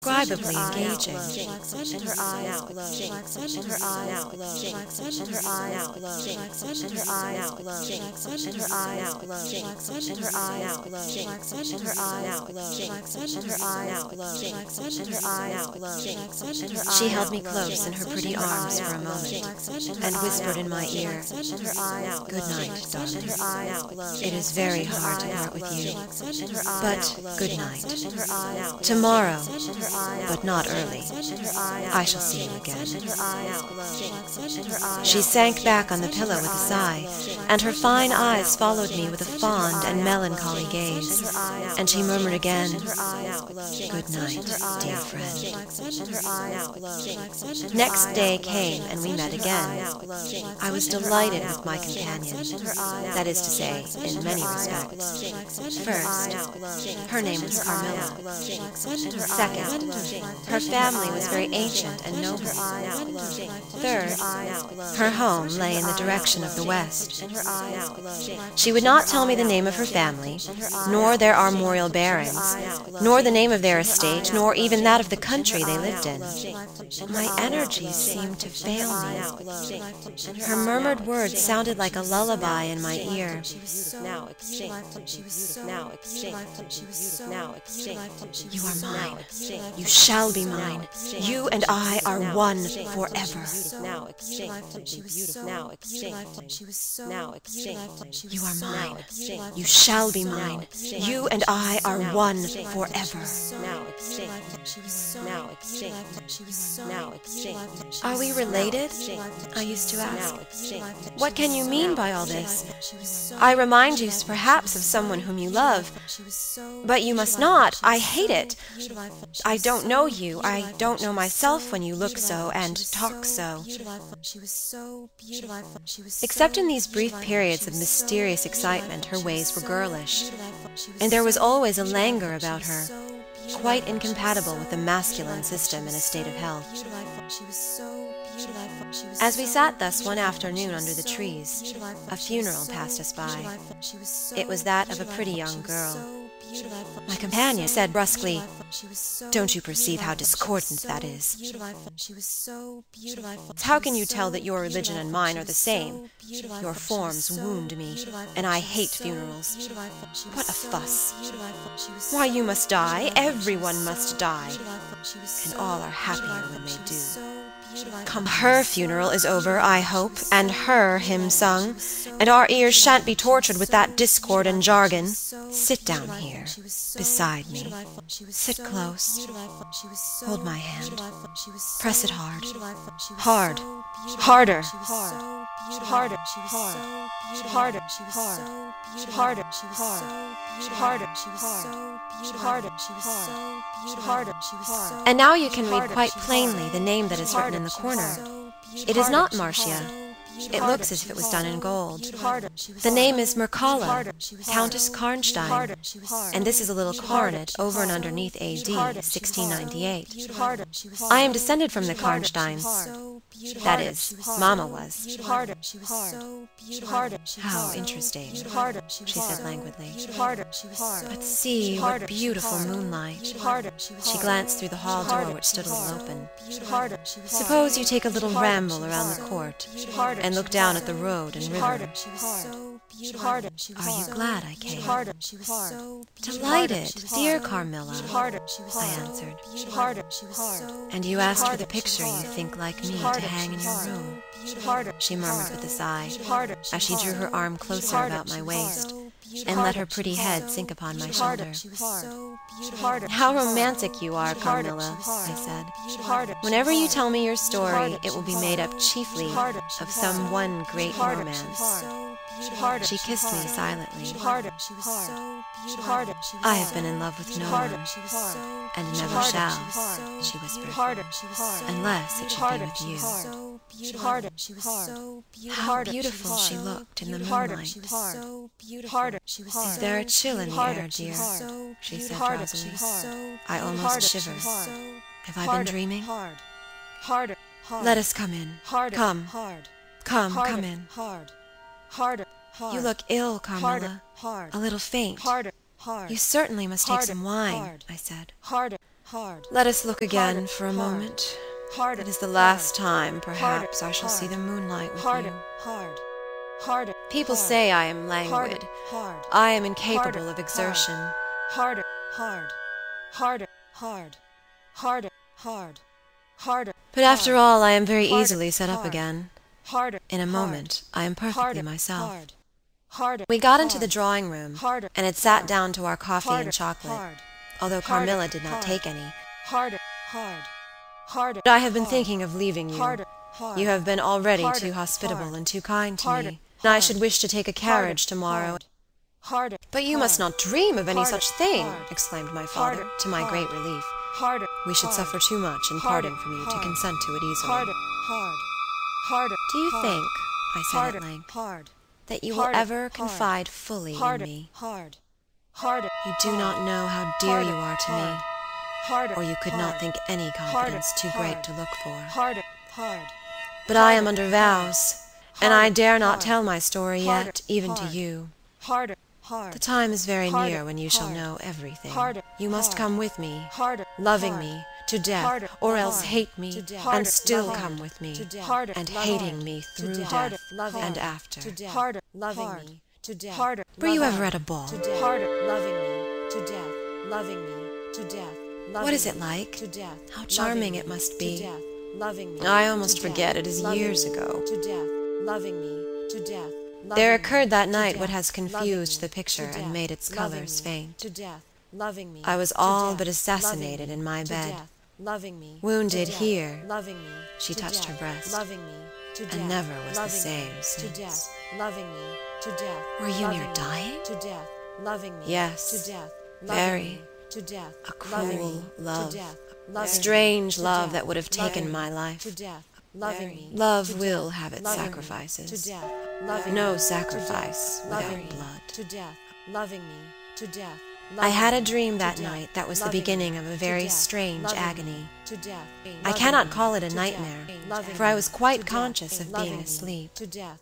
indescribably engaging. And her eyes glow, and her eyes glow, and her eyes glow, and her eyes glow, and her eyes glow, and her eyes glow, and her eyes glow, and her eyes glow, and her eyes glow. She held me close in her pretty arms for a moment, and whispered in my ear, "Good night, darling. It is very hard to part with you, but good night. Tomorrow, but not early, I shall see you again." She sank back on the pillow with a sigh, and her fine eyes followed me with a fond and melancholy gaze, and she murmured again, "Good night, dear friend." Next day came, and we met again. I was delighted with my companion, that is to say, in many respects. First, her name was Carmilla. Second, her family was very ancient and noble. Third, her home lay in the direction of the west. She would not tell me the name of her family, nor their armorial bearings, nor the name of their estate, nor even that of the country they lived in. My energies seemed to fail me. Her murmured words sounded like a lullaby in my ear. "You are mine. You shall be mine. You and I are one forever. You are mine. You shall be mine. You and I are one forever." "Are we related?" I used to ask. "What can you mean by all this? I remind you perhaps of someone whom you love, but you must not. I hate it. I don't know you. I don't know myself when you look so and talk so." Except in these brief periods of mysterious excitement, her ways were girlish, and there was always a languor about her, quite incompatible with the masculine system in a state of health. As we sat thus one afternoon under the trees, a funeral passed us by. It was that of a pretty young girl. My companion said brusquely, "Don't you perceive how discordant that is? How can you tell that your religion and mine are the same? Your forms wound me, and I hate funerals. What a fuss! Why, you must die, everyone must die, and all are happier when they do. Come, her funeral is over, I hope, and her hymn sung, and our ears shan't be tortured with that discord and jargon. Sit down here, beside me. Sit close. Hold my hand. Press it hard. Hard. Harder. Harder. Harder. Harder. And now you can read quite plainly the name that is written in the corner. It is not Marcia. It looks as if it was done in gold. The name is Mircalla, Countess Karnstein, and this is a little coronet over and underneath A.D. 1698. I am descended from the Karnsteins. That is, Mamma was. How interesting, she said languidly. But see, what beautiful moonlight. She glanced through the hall door, which stood a little open. Suppose you take a little ramble around the court, and look down at the road and river. Are you glad I came? Delighted, dear Carmilla, I answered. And you asked for the picture you think like me to hang in your room, she murmured with a sigh, as she drew her arm closer about my waist, and let her pretty head sink upon my shoulder. "How romantic you are, Carmilla," I said. "Whenever you tell me your story, it will be made up chiefly of some one great romance." She kissed me silently. "I have been in love with no one, and never shall," she whispered, "unless it should be with you." How beautiful she looked in the moonlight. "Is there a chill in the air, dear?" she said drowsily. I almost shivered. Have I been dreaming? "Let us come in. Come. Come in. You look ill, Carmilla. A little faint. You certainly must take some wine," I said. Let us look again for a moment. It is the last time, perhaps, I shall see the moonlight with you. People say I am languid. I am incapable of exertion. But after all, I am very easily set up again. In a moment, I am perfectly myself. We got into the drawing room, and had sat down to our coffee and chocolate, although Carmilla did not take any. But I have been thinking of leaving you. You have been already too hospitable and too kind to me, and I should wish to take a carriage tomorrow. But you must not dream of any such thing, exclaimed my father, to my great relief. We should suffer too much in parting from you to consent to it easily. Do you think, I said at length, that you will ever confide fully in me? You do not know how dear you are to me, or you could not think any confidence too great to look for. But I am under vows, and I dare not tell my story yet, even to you. The time is very near when you shall know everything. You must come with me, loving me to death, or else hate me, and still come with me, and hating me through death and after. Were you ever at a ball? What is it like? How charming it must be. I almost forget it is years ago. There occurred that night what has confused the picture and made its colors faint. I was all but assassinated in my bed, wounded here. She touched her breast, and never was the same since. Were you near dying? Yes, very. A cruel love, a strange love that would have taken my life. Love will have its sacrifices. No sacrifice without blood. I had a dream that night that was the beginning of a very strange agony. I cannot call it a nightmare, for I was quite conscious of being asleep.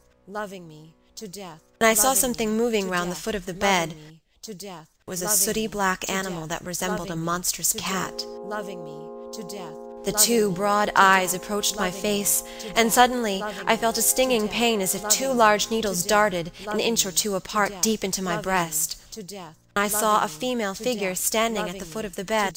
And I saw something moving round the foot of the bed. It was a sooty black animal that resembled a monstrous cat. The two broad eyes approached my face, and suddenly I felt a stinging pain as if two large needles darted an inch or two apart deep into my breast. I saw a female figure standing at the foot of the bed.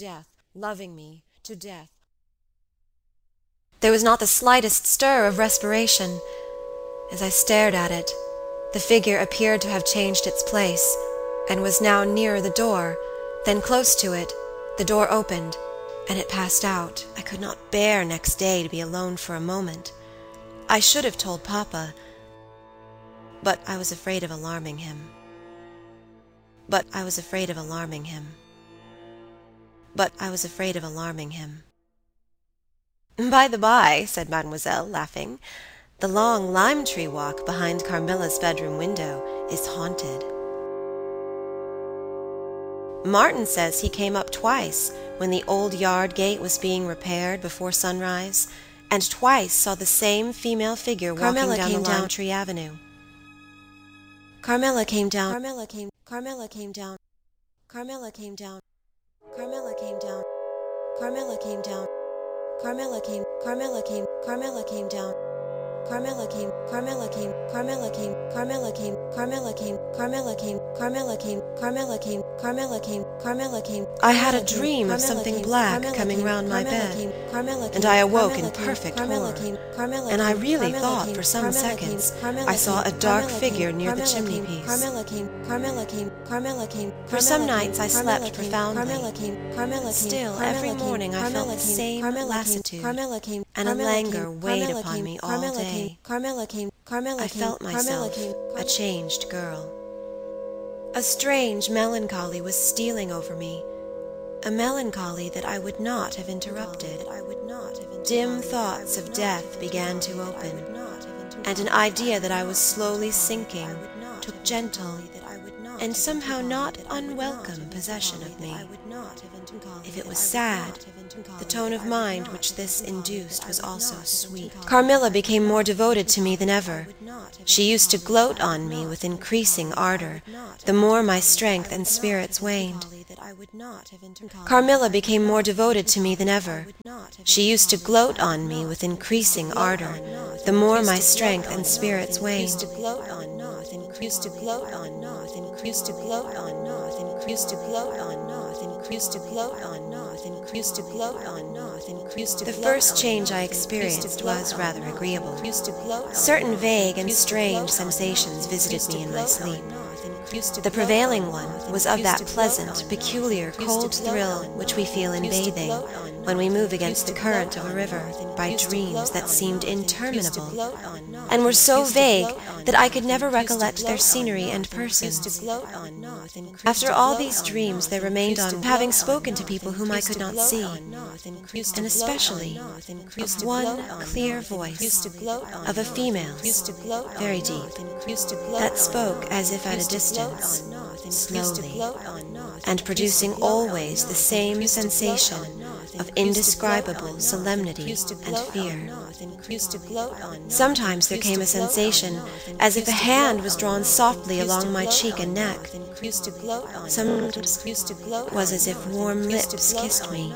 There was not the slightest stir of respiration. As I stared at it, the figure appeared to have changed its place, and was now nearer the door. Then close to it, the door opened, and it passed out. I could not bear next day to be alone for a moment. I should have told Papa, but I was afraid of alarming him. By the by, said Mademoiselle, laughing, the long lime-tree walk behind Carmilla's bedroom window is haunted. Martin says he came up twice when the old yard gate was being repaired before sunrise, and twice saw the same female figure walking down the lime-tree avenue. Carmilla came down. I had a dream of something black coming round my bed, and I awoke in perfect horror, and I really thought for some seconds I saw a dark figure near the chimney-piece. For some nights I slept profoundly. Still, every morning I felt the same lassitude, and a languor weighed upon me all day. I felt myself a changed girl. A strange melancholy was stealing over me, a melancholy that I would not have interrupted. Dim thoughts of death began to open, and an idea that I was slowly sinking took gentle and somehow not unwelcome possession of me. If it was sad, the tone of mind which this induced was also sweet. Carmilla became more devoted to me than ever, She used to gloat on me with increasing ardor, the more my strength and spirits waned. Carmilla became more devoted to me than ever. She used to gloat on me with increasing ardor, the more my strength and spirits waned. Used to gloat on Noth, used to gloat on Noth, used to gloat on Noth, used to gloat on Noth, used to gloat on Noth, used to gloat on Noth, used to. The first change I experienced was rather agreeable. Certain vague and strange sensations visited me in my sleep. The prevailing one was of that pleasant, peculiar, cold thrill which we feel in bathing, when we move against the current of a river by dreams that seemed interminable, and were so vague that I could never recollect their scenery and persons. After all these dreams there remained on having spoken to people whom I could not see, and especially of one clear voice, of a female's, very deep, that spoke as if at a distance, slowly, and producing always the same sensation of indescribable solemnity and fear. Sometimes there came a sensation as if a hand was drawn softly along my cheek and neck. Sometimes it was as if warm lips kissed me,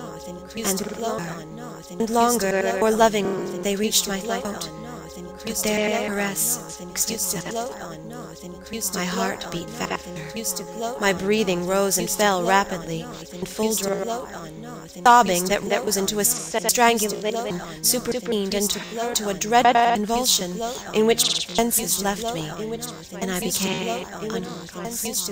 and longer, more loving, they reached my throat. But their caress my heart beat faster. My breathing rose and fell rapidly, in full draw, sobbing that was into a strangulation, supervened into a dread convulsion in which senses left me, and I became unconscious.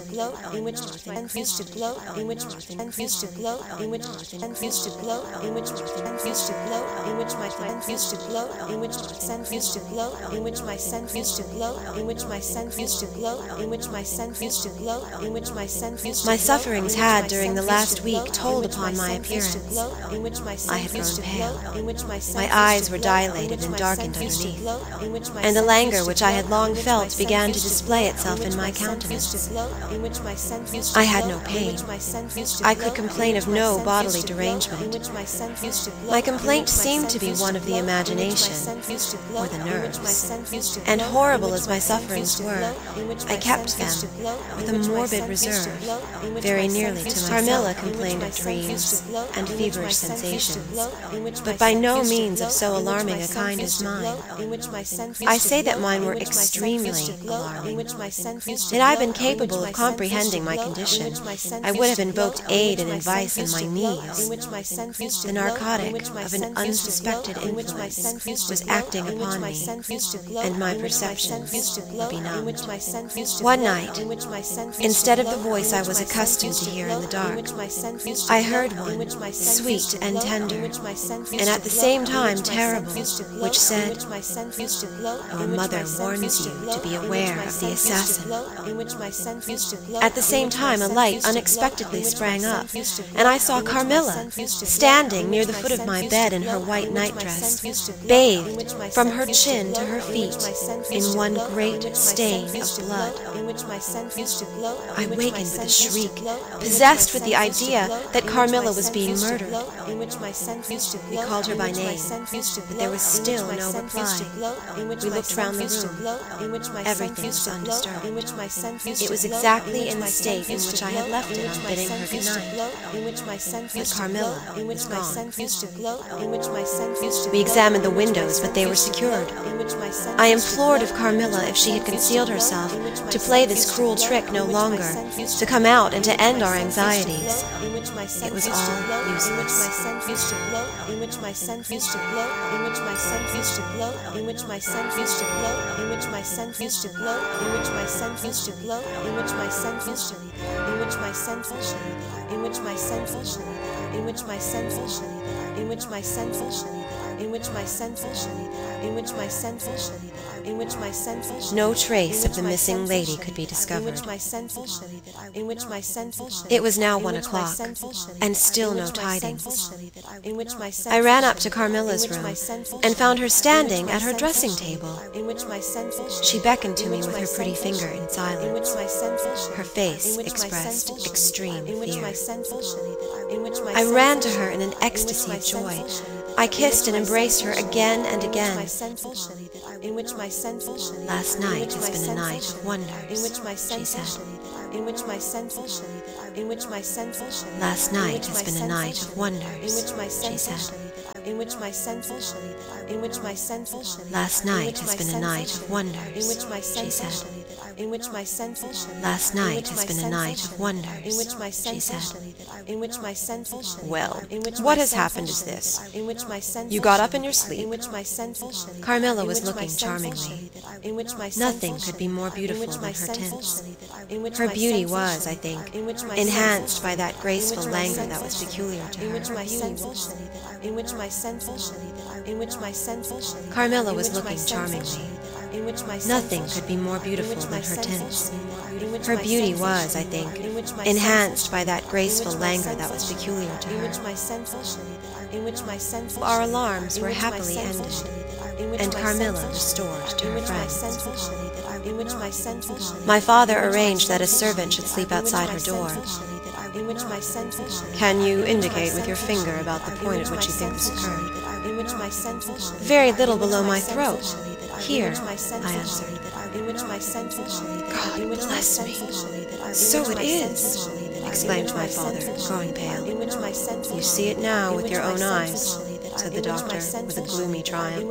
My sufferings had during the last week told upon my appearance. I had grown pale. My eyes were dilated and darkened underneath, and the languor which I had long felt began to display itself in my countenance. I had no pain. I could complain of no bodily derangement. My complaint seemed to be one of the imagination, or the nerves, and horrible as my sufferings were, I kept them with a morbid reserve, very nearly to myself. Carmilla complained of dreams and feverish sensations, but by no means of so alarming a kind as mine. I say that mine were extremely alarming. Had I been capable of comprehending my condition, I would have invoked aid and advice on my knees. The narcotic of an unsuspected influence was acting upon me, and my perceptions were benumbed. One night, instead of the voice I was accustomed to hear in the dark, I heard one, sweet and tender, and at the same time terrible, which said, "Your mother warns you to be aware of the assassin." At the same time a light unexpectedly sprang up, and I saw Carmilla standing near the foot of my bed in her white nightdress, bathed from her chin to her feet in one great stain of blood. I wakened with a shriek, possessed with the idea that Carmilla was being murdered. We called her by name, but there was still no reply. We looked round the room. Everything was undisturbed. It was exactly in the state in which I had left it on bidding her good night. But Carmilla was gone. We examined the windows, but they were secured. I implored of Carmilla, if she had concealed herself, to play this cruel trick no longer, to come out and to end our anxieties. It was all useless. No trace of the missing lady could be discovered. It was now 1 o'clock, and still no tidings. I ran up to Carmilla's room, and found her standing at her dressing table. She beckoned to me with her pretty finger in silence. Her face expressed extreme fear. I ran to her in an ecstasy of joy. I kissed and embraced her again and again. Last night has been a night of wonders, she said. Last night has been a night of wonders, she said. Last night has been a night of wonders, she said. Last night has been a night of wonders, she said. Well, what has happened is this. You got up in your sleep. Carmilla was looking charmingly. Nothing could be more beautiful than her tints. Her beauty was, I think, enhanced by that graceful languor that was peculiar to her. Carmilla was looking charmingly. Nothing could be more beautiful than her tints. Her beauty was, I think, enhanced by that graceful languor that was peculiar to her. Our alarms were happily ended, and Carmilla restored to her friends. My father arranged that a servant should sleep outside her door. Can you indicate with your finger about the point at which you think this occurred? Very little below my throat. Here, I answered. God bless me. So it is, exclaimed my father, growing pale. You see it now with your own eyes, said the doctor, with a gloomy triumph.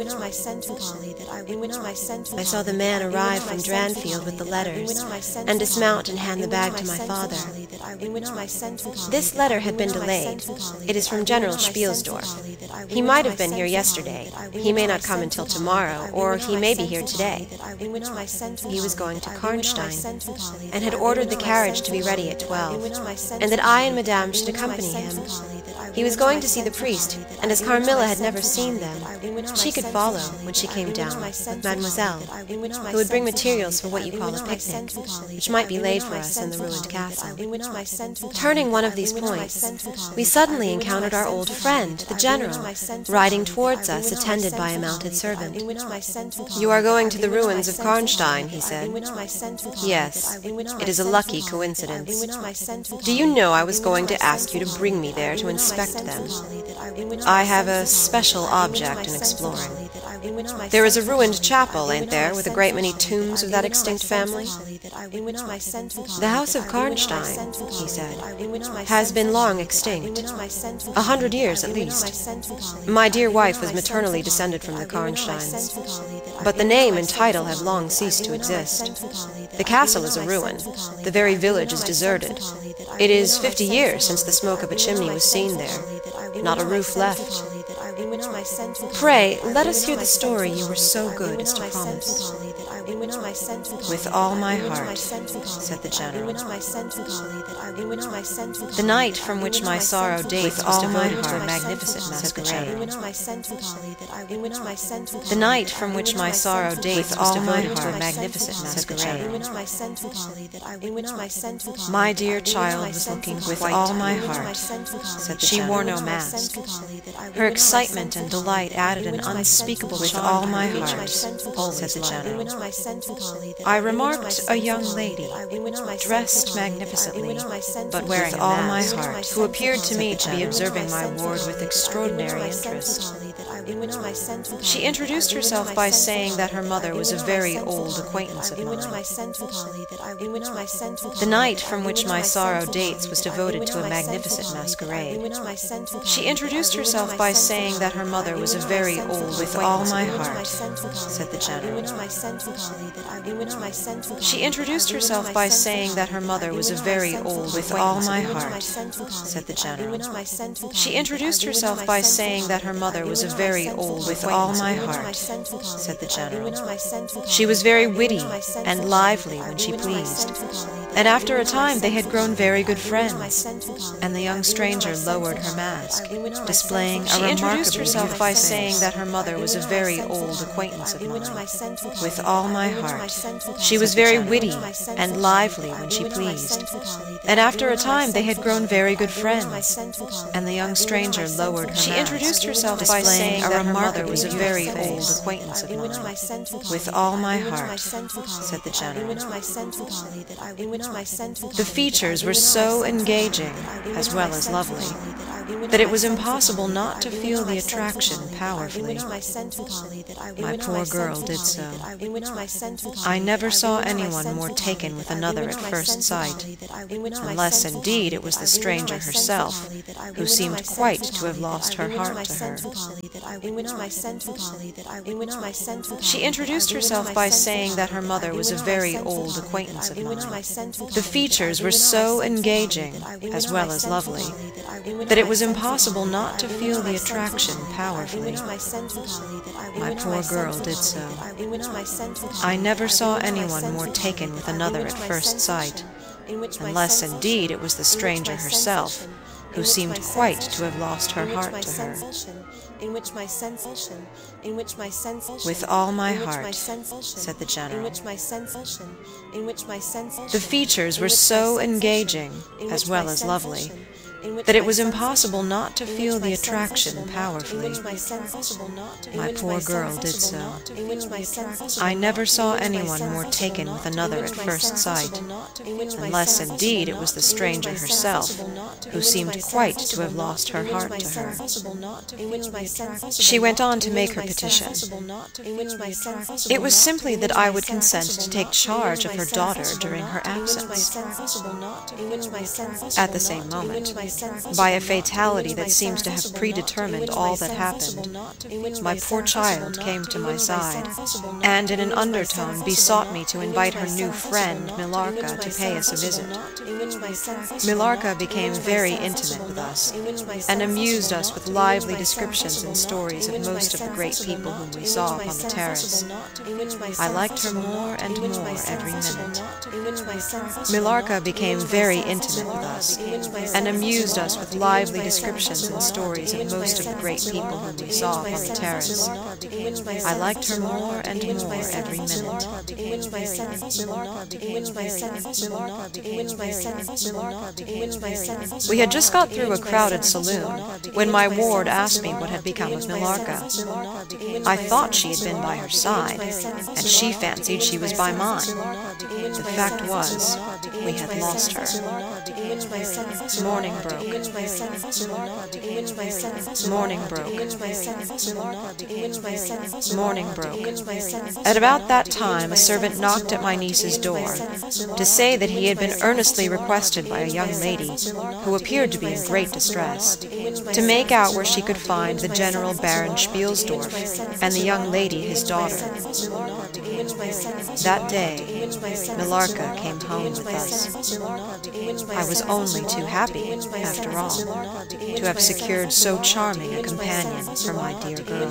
I saw the man arrive from Dranfield with the letters, and dismount and hand the bag to my father. This letter had been delayed. It is from General Spielsdorf. He might have been here yesterday. He may not come until tomorrow, or he may be here today. He was going to Karnstein, and had ordered the carriage to be ready at 12, and that I and Madame should accompany him. He was going to see the priest, and as Carmilla had never seen them, she could follow when she came down with Mademoiselle, who would bring materials for what you call a picnic, which might be laid for us in the ruined castle. Turning one of these points, we suddenly encountered our old friend, the General, riding towards us, attended by a mounted servant. You are going to the ruins of Karnstein, he said. Yes, it is a lucky coincidence. Do you know I was going to ask you to bring me there to inspect them? I have a special object in exploring. There is a ruined chapel, ain't there, with a great many tombs of that extinct family? The house of Karnstein, he said, has been long extinct, 100 years at least. My dear wife was maternally descended from the Karnsteins, but the name and title have long ceased to exist. The castle is a ruin. The very village is deserted. It is 50 years since the smoke of a chimney was seen there. Not a roof left. Pray, let us hear the story you were so good as to promise. With all my heart, said the General. The night from which my sorrow dates was devoted to a magnificent masquerade. The night from which my sorrow dates was devoted to a magnificent masquerade. My dear child was looking with all my heart, said the General. She wore no mask. Her excitement and delight added an unspeakable charm. With all my heart, said the General. I remarked a young lady, dressed magnificently, but wearing all my heart, who appeared to me to be observing my ward with extraordinary interest. She introduced herself by saying that her mother was a very old acquaintance of mine. The night from which my sorrow dates was devoted to a magnificent masquerade. She introduced herself by saying that her mother was a very old with all my heart, said the General. She introduced herself by saying that her mother was a very old with all my heart, said the General. She introduced herself by saying that her mother was a very old with all my heart, said the General. She was very witty and lively when she pleased, and after a time they had grown very good friends, and the young stranger lowered her mask, displaying a remarkably introduced herself by saying that her mother was a very old acquaintance of mine. With all my heart, she was very witty and lively when she pleased, and after a time they had grown very good friends, and the young stranger lowered her mask. She introduced herself by saying that her mother was a very old acquaintance of mine. With all my heart, said the General. The features were so engaging, as well as lovely, that it was impossible not to feel the attraction powerfully. My poor girl did so. I never saw anyone more taken with another at first sight, unless indeed it was the stranger herself, who seemed quite to have lost her heart to her. She introduced herself by saying that her mother was a very old acquaintance of mine. The features were so engaging, as well as lovely, that it was impossible not to feel the attraction powerfully. My poor girl did so. I never saw anyone more taken with another at first sight, unless indeed it was the stranger herself, who seemed quite to have lost her heart to her. With all my heart, said the General. The features were so engaging, as well as lovely, that it was impossible not to feel the attraction powerfully. My poor girl did so. I never saw anyone more taken with another at first sight, unless indeed it was the stranger herself, who seemed quite to have lost her heart to her. She went on to make her petition. It was simply that I would consent to take charge of her daughter during her absence. At the same moment, by a fatality that seems to have predetermined all that happened, my poor child came to my side, and in an undertone besought me to invite her new friend, Millarca, to pay us a visit. Millarca became very intimate with us, and amused us with lively descriptions and stories of most of the great people whom we saw upon the terrace. I liked her more and more every minute. Millarca became very intimate with us, and amused us with lively descriptions and stories of most of the great people whom we saw upon the terrace. I liked her more and more every minute. We had just got through a crowded saloon, when my ward asked me what had become of Millarca. I thought she had been by her side, and she fancied she was by mine. The fact was, we had lost her. Morning broke. Morning broke. Morning broke. At about that time a servant knocked at my niece's door, to say that he had been earnestly requested by a young lady, who appeared to be in great distress, to make out where she could find the General Baron Spielsdorf, and the young lady his daughter. That day, Millarca came home with us. I was only too happy, after all, to have secured so charming a companion for my dear girl.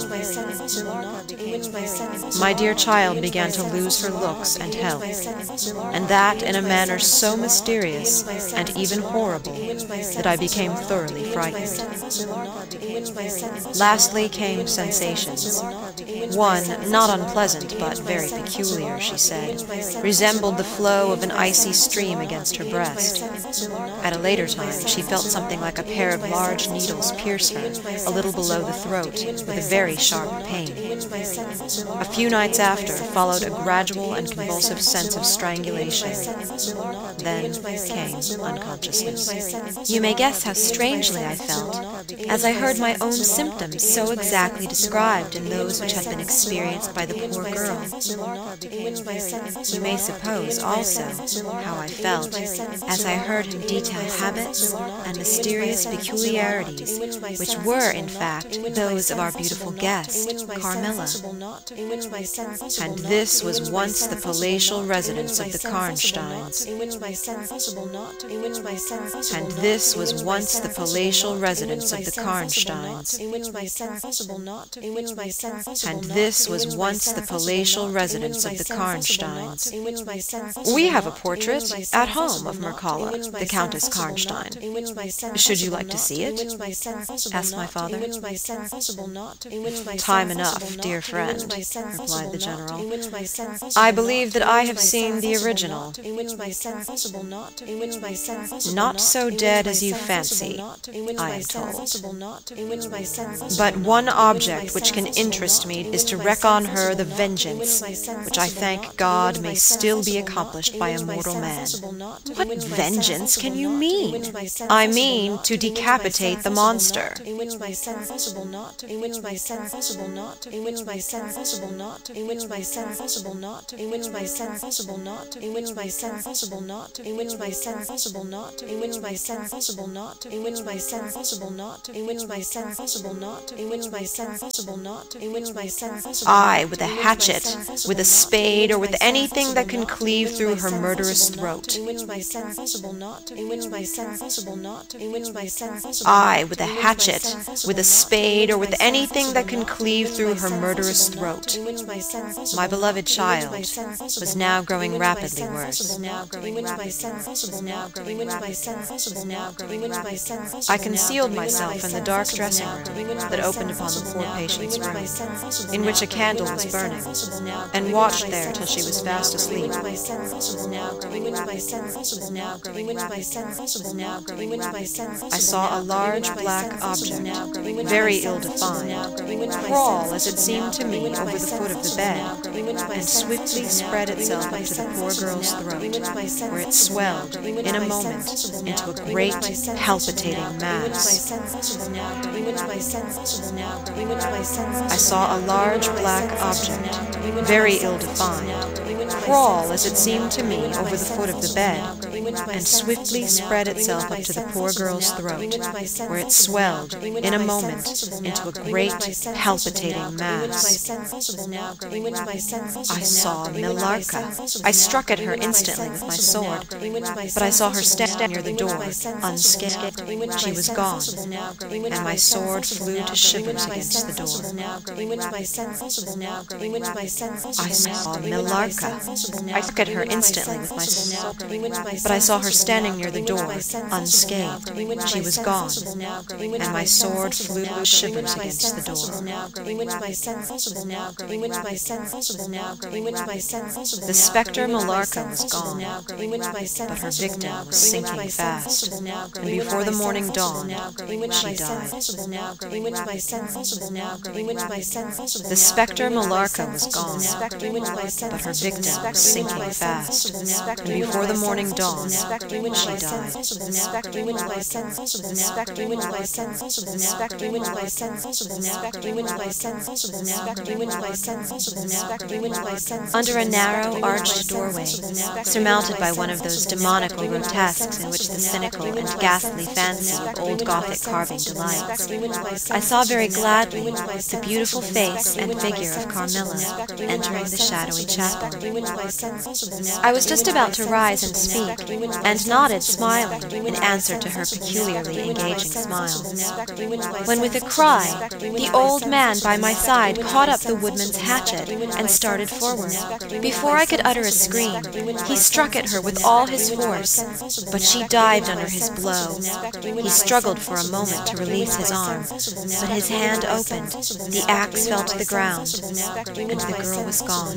My dear child began to lose her looks and health, and that in a manner so mysterious and even horrible that I became thoroughly frightened. Lastly came sensations. One, not unpleasant, but very peculiar, she said, resembled the flow of an icy stream against her breast. At a later time, she felt something like a pair of large needles pierce her, a little below the throat, with a very sharp pain. A few nights after followed a gradual and convulsive sense of strangulation. Then came unconsciousness. You may guess how strangely I felt, as I heard my own symptoms so exactly described in those which had been experienced by the poor girl. You may suppose, also, how I felt, as I heard him detail habits and mysterious peculiarities, which were, in fact, those of our beautiful guest, Carmilla. And this was once the palatial residence of the Karnsteins. And this was once the palatial residence of the Karnsteins. And this was once the palatial residence of the Karnsteins. We have a portrait at home of Mircalla, the Countess Karnstein. Should you like to see it? Asked my father. Time enough, dear friend, replied the General. I believe that I have seen the original. Not so dead as you fancy, I am told. But one object which can interest me is to wreak on her the vengeance, which I thank God may still be accomplished by a mortal man. What vengeance can you mean? I mean to decapitate the monster. I, with a hatchet, with a spade, or with anything that can cleave through her murderous throat. I, with a hatchet, with a spade, or with anything that can cleave through her murderous throat. My beloved child was now growing rapidly worse. I concealed myself in the dark dressing room that opened upon the poor patient's room, in which a candle was burning, and watched there till she was fast asleep. I saw a large black object, very ill-defined, crawl, as it seemed to me, over the foot of the bed, and swiftly spread itself up to the poor girl's throat, where it swelled, in a moment, into a great, palpitating mass. I saw a large black object, very ill-defined, crawl, as it seemed to me, over the foot of the bed, and swiftly spread itself up to the poor girl's throat, where it swelled, in a moment, into a great, palpitating mass. I saw Millarca. I struck at her instantly with my sword, but I saw her stand near the door, unscathed. She was gone, and my sword flew to shivers against the door. I saw Millarca. I struck at her instantly with my sword, but I saw her standing near the door, unscathed. She was gone, and my sword flew to shivers against the door. The spectre Millarca was gone, but her victim was sinking fast, and before the morning dawned, she died. The spectre Millarca was gone, but her victim was sinking fast, and before the morning dawned, she died. Under a narrow, arched doorway, surmounted by one of those demoniacal grotesques in which the cynical and ghastly fancy of old Gothic carving delights, I saw very gladly the beautiful face and figure of Carmilla entering the shadowy chapel. I was just about to rise and speak, and nodded, smiling, in answer to her peculiarly engaging smile, when with a cry, the old man by my side caught up the woodman's hatchet and started forward. Before I could utter a scream, he struck at her with all his force, but she dived under his blow. He struggled for a moment to release his arm, but his hand opened, the axe fell to the ground, and the girl was gone.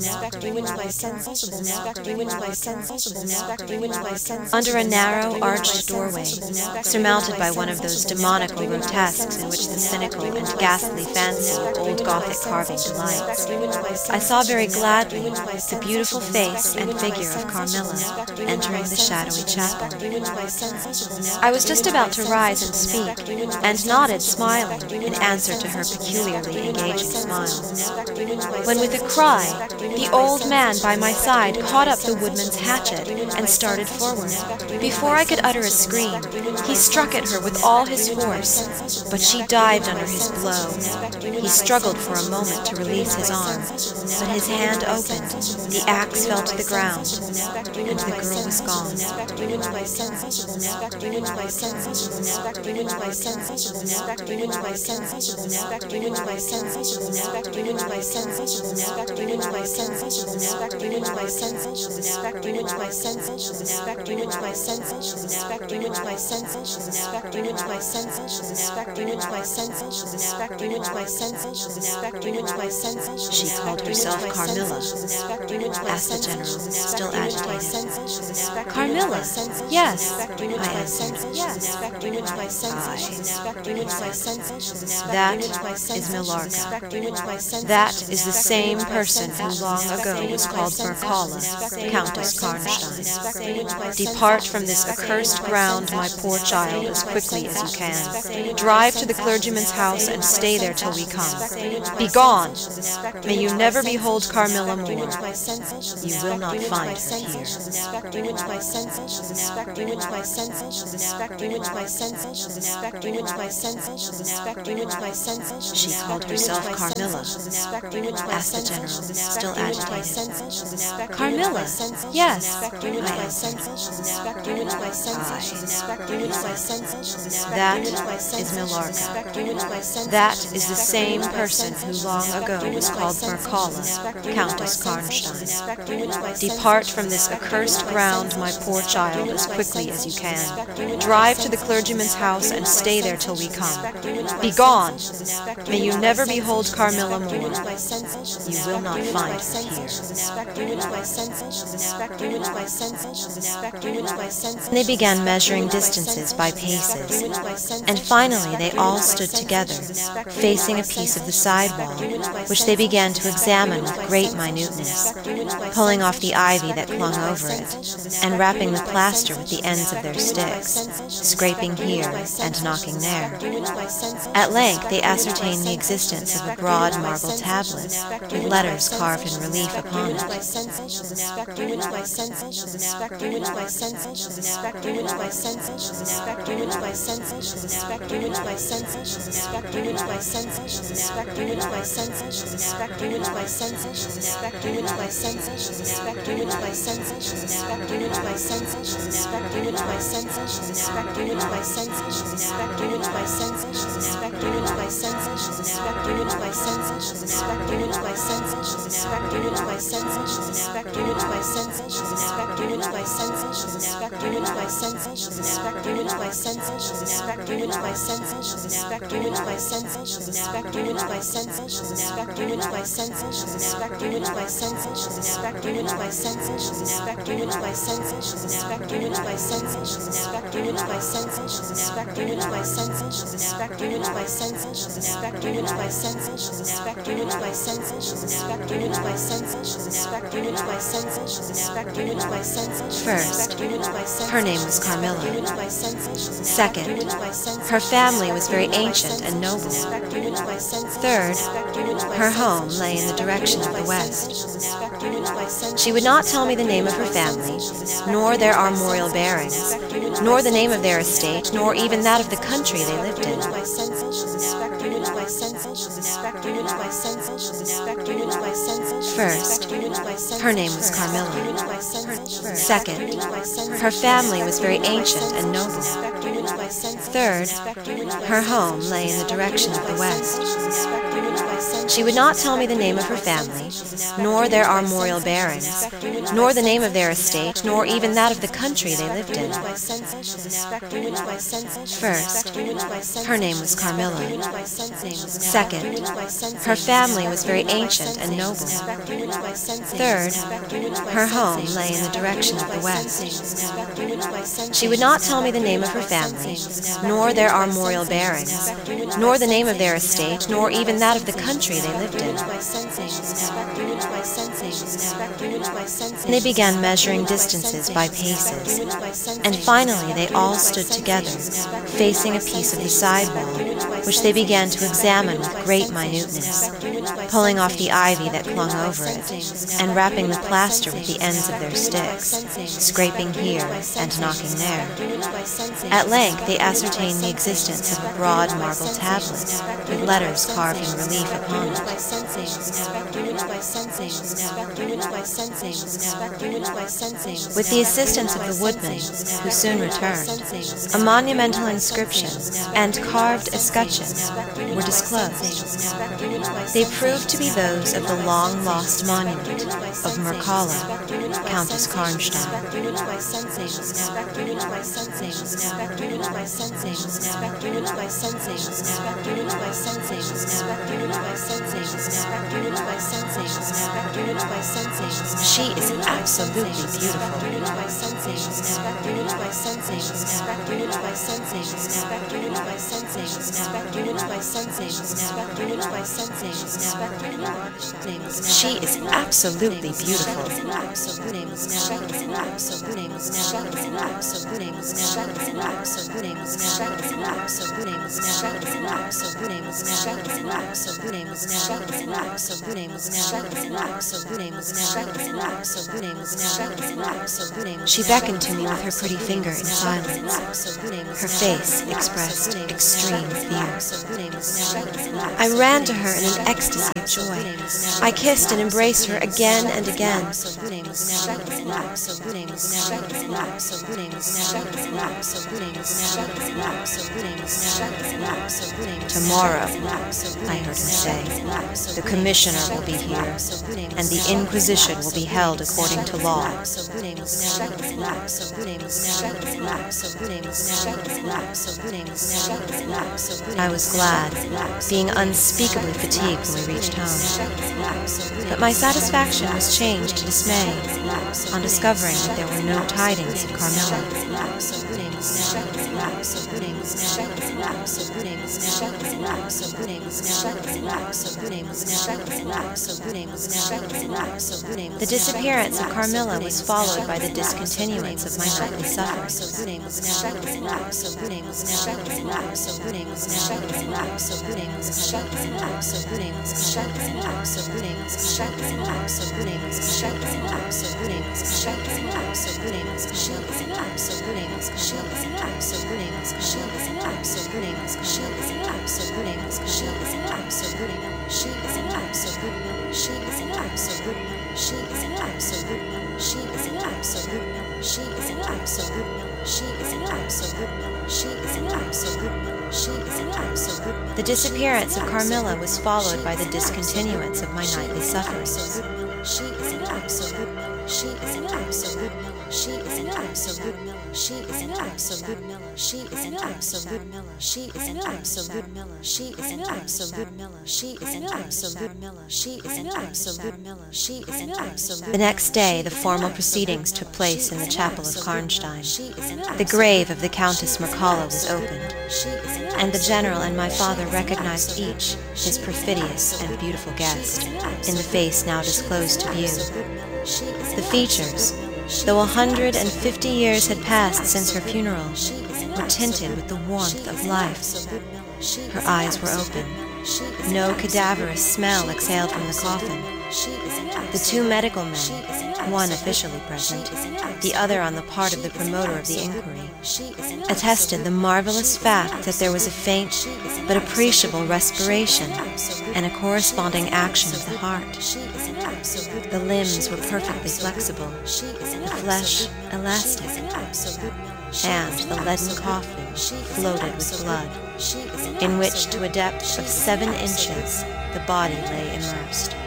Under a narrow, arched doorway, surmounted by one of those demoniacal grotesques in which the cynical and ghastly fancy of old Gothic carving delights, I saw very gladly the beautiful face and figure of Carmilla entering the shadowy chapel. I was just about to rise and speak, and nodded, smiling, in answer to her peculiarly engaging smile, when with a cry, the old man by my side caught up the woodman's hatchet and started forward. Before I could utter a scream, he struck at her with all his force, but she dived under his blow. He struggled for a moment to release his arm, but his hand opened, the axe fell to the ground, and the girl was gone. She called herself Carmilla, asked the general, still agitated. Carmilla? Yes, I answered. Aye, That is Millarca. That is the same person who long ago was called Mircalla, Countess Karnstein. Depart from this accursed ground, my poor child, as quickly as you can. Drive to the clergyman's house and stay there till we come. Be gone! May you never behold Carmilla more. You will not find her here. She called herself Carmilla, asked the general, still agitated. Carmilla? Yes, I answered. That is Millarca. That is the same person who long ago was called Mircalla, Countess Karnstein. Depart from this accursed ground, my poor child, as quickly as you can. Drive to the clergyman's house and stay there till we come. Be gone! May you never behold Carmilla more. You will not find her here. They began measuring distances by paces, and finally they all stood together, facing a piece of the side wall, which they began to examine with great minuteness, pulling off the ivy that clung over it, and rapping the plaster with the ends of their sticks, scraping here and knocking there. At length they ascertained the existence of a broad marble tablet, with letters carved in relief upon it. First, her name was Carmilla. Second, her family was very ancient and noble. Third, her home lay in the direction of the west. She would not tell me the name of her family, nor their armorial bearings, nor the name of their estate, nor even that of the country they lived in. First, her name was Carmilla. Second, her family was very ancient and noble. Third, her home lay in the direction of the west. She would not tell me the name of her family, nor their armorial bearings, nor the name of their estate, nor even that of the country they lived in. First, her name was Carmilla. Second, her family was very ancient and noble. Third, her home lay in the direction of the west. She would not tell me the name of her family, nor their armorial bearings, nor the name of their estate, nor even that of the country they lived in. They began measuring distances by paces, and finally they all stood together, facing a piece of the side wall, which they began to examine with great minuteness, pulling off the ivy that clung over it, and rapping the plaster with the ends of their sticks, scraping here and knocking there. At length they ascertained the existence of a broad marble tablet, with letters carved in relief upon it. With the assistance of the woodman, who soon returned, a monumental inscription and carved escutcheon were disclosed. They proved to be those of the long-lost monument of Mircalla, Countess Karnstein. She is absolutely beautiful. She is absolutely beautiful. She beckoned to me with her pretty finger in silence. Her face expressed extreme fear. I ran to her in an ecstasy of joy. I kissed and embraced her again and again. Tomorrow, I heard him say, the commissioner will be here, and the Inquisition will be held according to law. I was glad, being unspeakably fatigued when we reached home. But my satisfaction was changed to dismay on discovering that there were no tidings of Carmilla. The disappearance of Carmilla was followed by the discontinuance of my nightly sufferings. The disappearance of Carmilla was followed by the discontinuance of my nightly sufferings. The next day, the formal proceedings took place in the chapel of Karnstein. The grave of the Countess Mircalla was opened, and the general and my father recognized each his perfidious and beautiful guest in the face now disclosed to view. The features, though 150 years had passed since her funeral, were tinted with the warmth of life. Her eyes were open. No cadaverous smell exhaled from the coffin. The two medical men, one officially present, the other on the part of the promoter of the inquiry, attested the marvelous fact that there was a faint but appreciable respiration and a corresponding action of the heart. The limbs were perfectly flexible, the flesh elastic, and the leaden coffin floated with blood, in which to a depth of 7 inches the body lay immersed.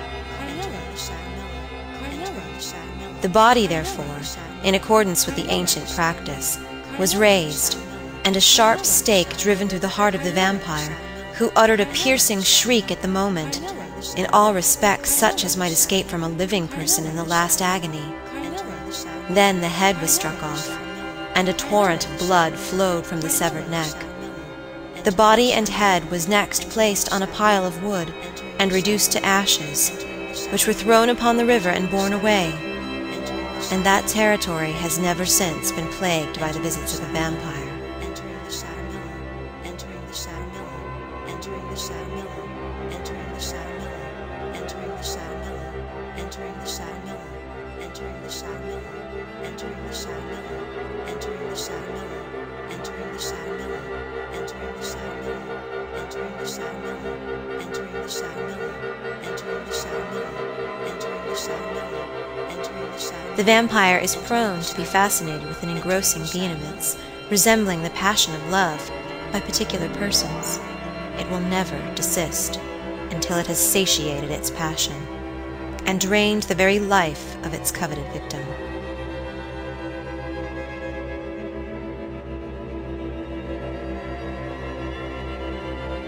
The body, therefore, in accordance with the ancient practice, was raised, and a sharp stake driven through the heart of the vampire, who uttered a piercing shriek at the moment, in all respects such as might escape from a living person in the last agony. Then the head was struck off, and a torrent of blood flowed from the severed neck. The body and head was next placed on a pile of wood, and reduced to ashes, which were thrown upon the river and borne away, and that territory has never since been plagued by the visits of the vampire. The vampire is prone to be fascinated with an engrossing vehemence, resembling the passion of love, by particular persons. It will never desist until it has satiated its passion, and drained the very life of its coveted victim.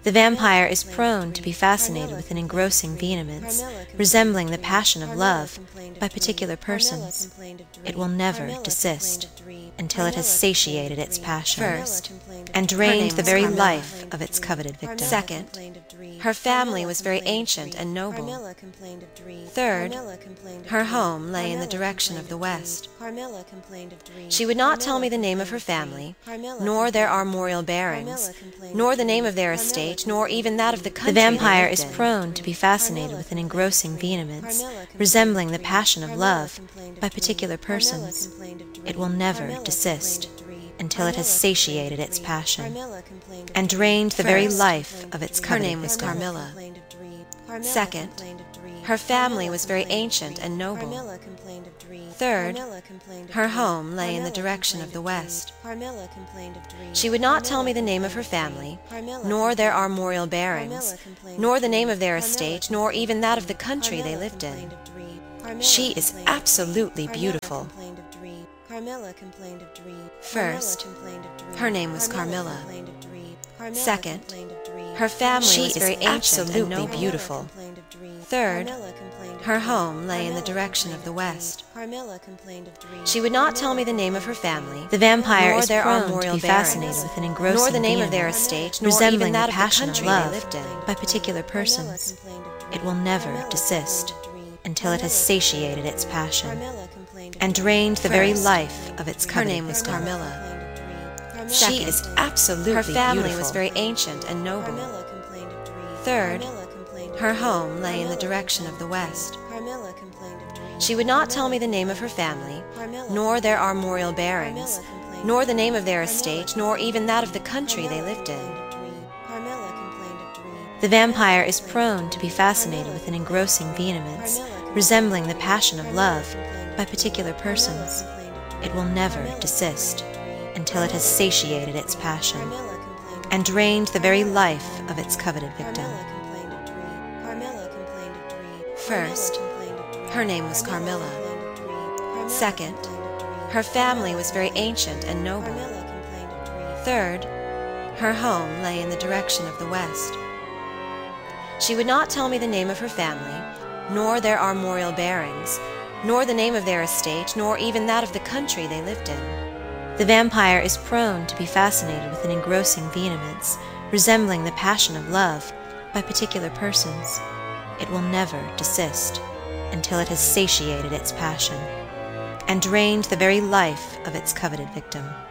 The vampire is prone to be fascinated with an engrossing vehemence, resembling the passion of love, by particular persons. It will never desist until it has satiated its passion, first, and drained the very life of its coveted victim. Second, her family was very ancient and noble. Third, her home lay in the direction of the west. She would not tell me the name of her family, nor their armorial bearings, nor the name of their estate, nor even that of the country. The vampire is prone to be fascinated with an engrossing vehemence, resembling the passion of love, by particular persons. It will never desist until it has satiated its passion, and drained the very life of its coveted victim. Her name was Carmilla. Second, her family was very ancient and noble. Third, her home lay in the direction of the west. She would not tell me the name of her family, nor their armorial bearings, nor the name of their estate, nor even that of the country they lived in. She is absolutely beautiful. First, her name was Carmilla. Second, her family was very absolutely beautiful. Third, her home lay in the direction of the west. She would not tell me the name of her family. The vampire is their armorial fascinated with an engrossing nor the name of their estate, nor even that of the country they lived in, by particular persons. It will never desist until it has satiated its passion, and drained the very life of its coveted victim. Her name was Carmilla. She is absolutely beautiful. Her family was very ancient and noble. Third, her home lay in the direction of the west. She would not tell me the name of her family, nor their armorial bearings, nor the name of their estate, nor even that of the country they lived in. The vampire is prone to be fascinated with an engrossing vehemence, resembling the passion of love, by particular persons. It will never desist until it has satiated its passion, and drained the very life of its coveted victim. First, her name was Carmilla. Second, her family was very ancient and noble. Third, her home lay in the direction of the west. She would not tell me the name of her family, nor their armorial bearings, nor the name of their estate, nor even that of the country they lived in. The vampire is prone to be fascinated with an engrossing vehemence, resembling the passion of love, by particular persons. It will never desist until it has satiated its passion, and drained the very life of its coveted victim.